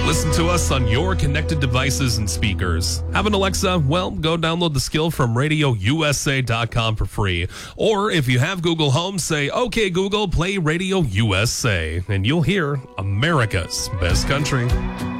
Listen to us on your connected devices and speakers. Have an Alexa? Well, go download the skill from RadioUSA.com for free. Or if you have Google Home, say, "Okay, Google, play Radio USA," and you'll hear America's Best Country.